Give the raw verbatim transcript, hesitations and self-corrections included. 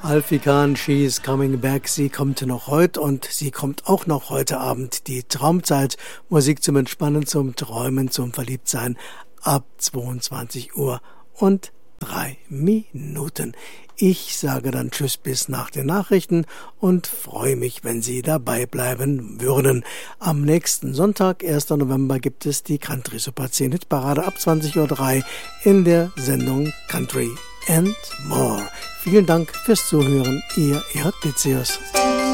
Alfie Kahn, She's Coming Back, sie kommt noch heute und sie kommt auch noch heute Abend. Die Traumzeit, Musik zum Entspannen, zum Träumen, zum Verliebtsein ab zweiundzwanzig Uhr und drei Minuten. Ich sage dann Tschüss bis nach den Nachrichten und freue mich, wenn Sie dabei bleiben würden. Am nächsten Sonntag, ersten November, gibt es die Country Super zehn Hitparade ab zwanzig Uhr drei in der Sendung Country and More. Vielen Dank fürs Zuhören, Ihr Erhard Pitzius.